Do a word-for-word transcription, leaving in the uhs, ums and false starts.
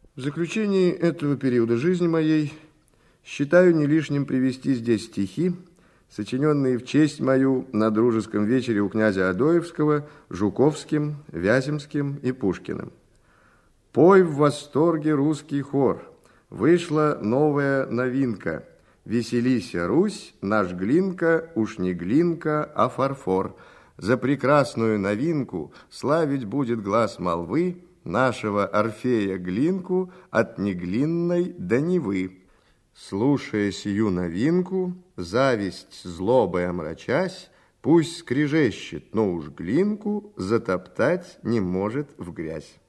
В заключении этого периода жизни моей считаю не лишним привести здесь стихи, сочиненные в честь мою на дружеском вечере у князя Адоевского, Жуковским, Вяземским и Пушкиным. «Пой в восторге русский хор, вышла новая новинка. Веселися, Русь, наш Глинка, уж не глинка, а фарфор. За прекрасную новинку славить будет глаз молвы нашего Орфея Глинку от неглинной до Невы. Слушая сию новинку, зависть злобой омрачась, пусть скрежещет, но уж Глинку затоптать не может в грязь».